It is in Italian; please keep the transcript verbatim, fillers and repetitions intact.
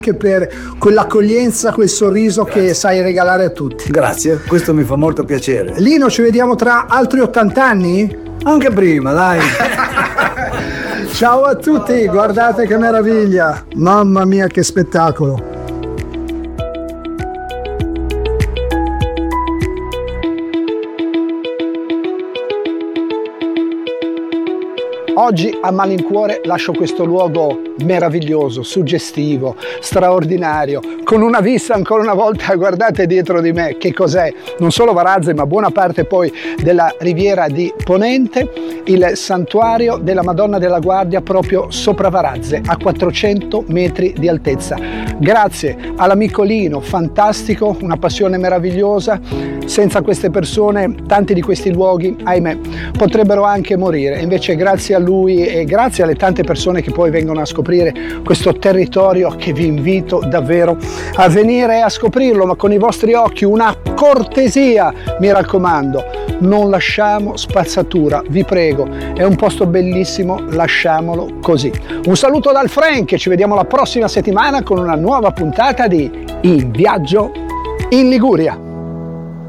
anche per quell'accoglienza, quel sorriso Grazie. Che sai regalare a tutti. Grazie, questo mi fa molto piacere. Lino, ci vediamo tra altri ottanta anni? Anche prima, dai. Ciao a tutti, guardate che meraviglia, mamma mia che spettacolo. Oggi a malincuore lascio questo luogo meraviglioso, suggestivo, straordinario, con una vista ancora una volta, guardate dietro di me che cos'è, non solo Varazze ma buona parte poi della riviera di Ponente, il santuario della Madonna della Guardia proprio sopra Varazze, a quattrocento metri di altezza. Grazie all'amico Lino, fantastico, una passione meravigliosa. Senza queste persone tanti di questi luoghi, ahimè, potrebbero anche morire, invece grazie a lui e grazie alle tante persone che poi vengono a scoprire questo territorio, che vi invito davvero a venire a scoprirlo, ma con i vostri occhi, una cortesia, mi raccomando, non lasciamo spazzatura, vi prego, è un posto bellissimo, lasciamolo così. Un saluto dal Frank, ci vediamo la prossima settimana con una nuova puntata di In Viaggio in Liguria.